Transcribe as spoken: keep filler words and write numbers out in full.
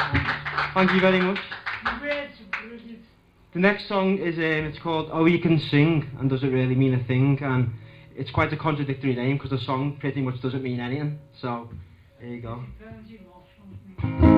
Thank you very much. The next song is, um, it's called Oh You Can Sing and Does It Really Mean a Thing, and it's quite a contradictory name because the song pretty much doesn't mean anything, so there you go.